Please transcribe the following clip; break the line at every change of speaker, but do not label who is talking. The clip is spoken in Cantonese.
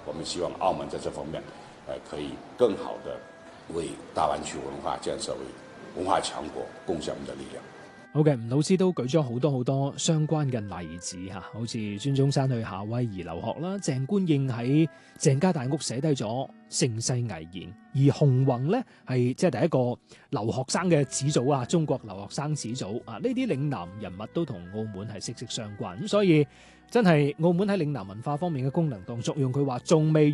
我們希望澳門在這方面，可以更好地為大灣區文化建設為文化強國貢獻我們的力量。
好嘅，吳老師都舉咗好多相關嘅例子嚇，好似孫中山去夏威夷留學啦，鄭觀應喺鄭家大屋寫低咗盛世危言，而洪宏呢係即係第一個留學生嘅始祖啊，中國留學生始祖啊，呢啲嶺南人物都同澳門係息息相關，咁所以真係澳門喺嶺南文化方面嘅功能當作用，佢話仲未